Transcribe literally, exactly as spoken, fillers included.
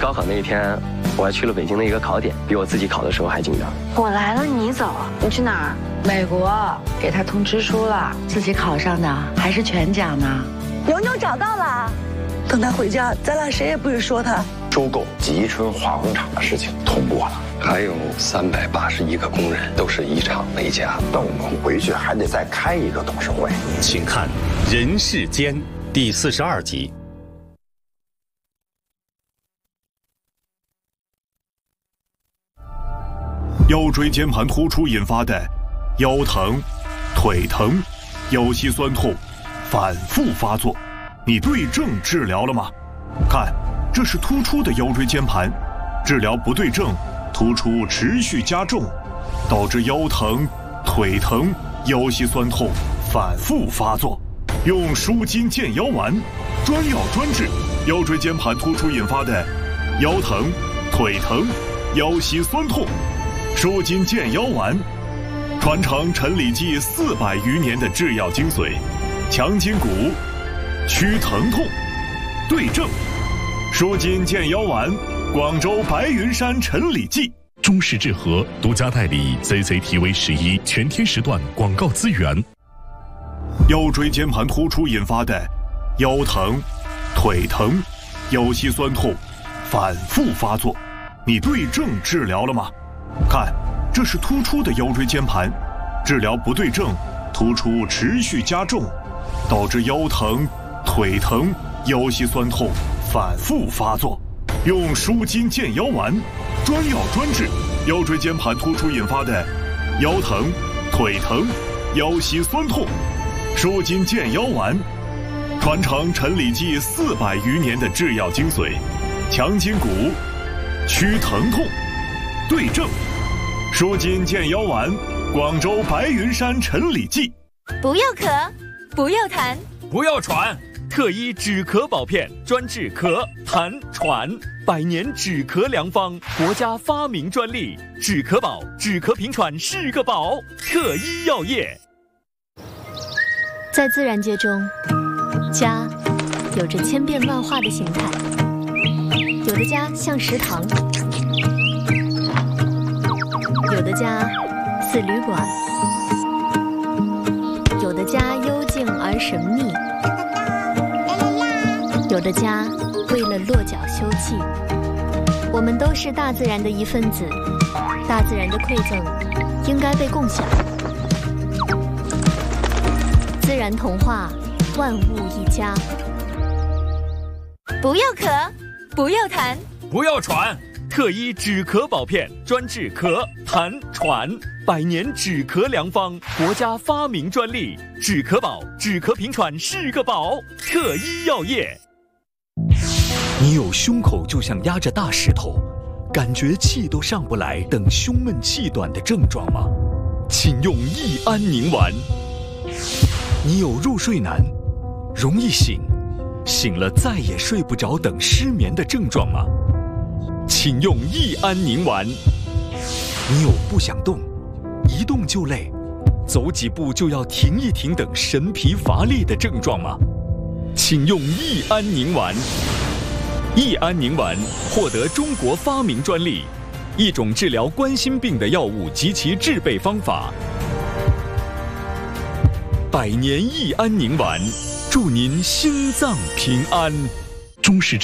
高考那一天，我还去了北京的一个考点，比我自己考的时候还紧张。 我来了，你走，你去哪儿？ 美国，给他通知书了，自己考上的还是全奖呢。 牛牛找到了，等他回家，咱俩谁也不许说他。 收购吉春化工厂的事情通过了，还有三百八十一个工人都是以厂为家， 但我们回去还得再开一个董事会。 请看《人世间》第四十二集。 腰椎间盘突出引发的腰疼、腿疼、腰膝酸痛反复发作，你对症治疗了吗？看，这是突出的腰椎间盘，治疗不对症，突出持续加重，导致腰疼、腿疼、腰膝酸痛反复发作。用舒筋健腰丸，专药专治腰椎间盘突出引发的腰疼、腿疼、腰膝酸痛。舒筋健腰丸，传承陈李济四百余年的制药精髓，强筋骨，祛疼痛，对症。舒筋健腰丸，广州白云山陈李济。 中式治和独家代理 C C T V 十一全天时段广告资源。 腰椎间盘突出引发的腰疼、腿疼、腰膝酸痛反复发作，你对症治疗了吗？看，这是突出的腰椎间盘，治疗不对症，突出持续加重，导致腰疼、腿疼、腰膝酸痛反复发作。用舒筋健腰丸，专药专治腰椎间盘突出引发的腰疼、腿疼、腰膝酸痛。舒筋健腰丸，传承陈李济四百余年的制药精髓，强筋骨，祛疼痛，对症。舒筋健腰丸，广州白云山陈李济。 不要咳，不要痰， 不要喘，特医止咳保片，专治咳、痰、喘，百年止咳良方，国家发明专利，止咳宝，止咳平喘是个宝，特医药业。 在自然界中，家有着千变万化的形态，有的家像食堂，有的家似旅馆，有的家幽静而神秘，有的家为了落脚休憩。我们都是大自然的一份子，大自然的馈赠应该被共享。自然童话，万物一家。不要咳，不要痰， 不要喘，特医止咳保片，专治咳、痰、喘，百年止咳良方，国家发明专利，止咳宝，止咳平喘是个宝，特医药业。 你有胸口就像压着大石头，感觉气都上不来等胸闷气短的症状吗？请用益安宁丸。你有入睡难、容易醒、醒了再也睡不着等失眠的症状吗？请用益安宁丸。你有不想动、一动就累、走几步就要停一停等神疲乏力的症状吗？请用益安宁丸。益安宁丸获得中国发明专利，一种治疗冠心病的药物及其制备方法。百年益安宁丸，祝您心脏平安。中式